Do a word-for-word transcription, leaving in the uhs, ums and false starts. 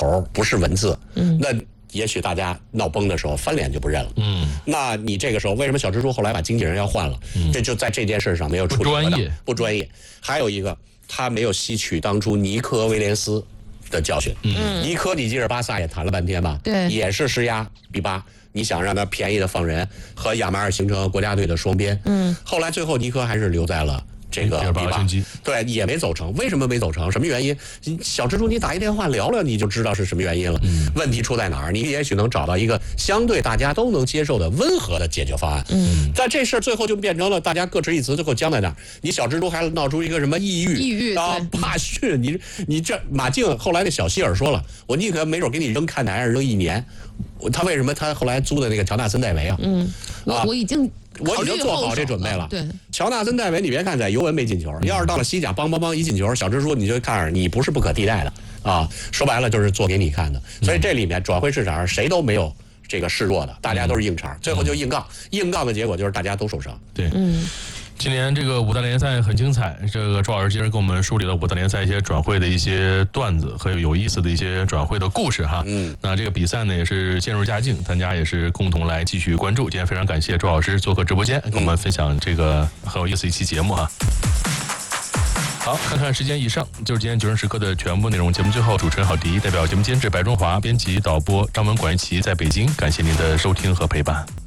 头不是文字，嗯，那也许大家闹崩的时候翻脸就不认了， 嗯， 那你这个时候为什么小蜘蛛后来把经纪人要换了？嗯，这就在这件事上没有处理不专业， 不专业。还有一个，他没有吸取当初尼科威廉斯的教训。嗯，尼科你记着巴萨也谈了半天吧？ 对， 也是施压比巴。你想让他便宜的放人，和亚马尔形成国家队的双边。嗯，后来最后尼科还是留在了这个比巴，对，也没走成。为什么没走成？什么原因？小蜘蛛，你打一电话聊聊，你就知道是什么原因了。嗯，问题出在哪儿？你也许能找到一个相对大家都能接受的温和的解决方案。嗯，但这事儿最后就变成了大家各执一词，最后僵在那儿。你小蜘蛛还闹出一个什么抑郁？ 抑郁啊，怕训你，你这马竞后来那小希尔说了，我宁可没准给你扔看台上扔一年。他为什么他后来租的那个乔纳森戴维啊？ 嗯，我、啊、我已经我已经做好这准备了。 对， 乔纳森戴维，你别看在尤文没进球，要是到了西甲，梆梆梆一进球，小蜘蛛你就看着你不是不可替代的啊！说白了就是做给你看的。所以这里面转会市场上谁都没有这个示弱的，大家都是硬茬，最后就硬杠，硬杠的结果就是大家都受伤。 对，嗯。今年这个五大联赛很精彩，这个周老师今天给我们梳理了五大联赛一些转会的一些段子和有意思的一些转会的故事哈。嗯，那这个比赛呢也是渐入佳境，大家也是共同来继续关注。今天非常感谢周老师做客直播间，跟我们分享这个很有意思一期节目哈。好，看看时间，以上就是今天九人时刻的全部内容。节目最后，主持人郝迪代表节目监制白中华、编辑导播张文、管一奇在北京，感谢您的收听和陪伴。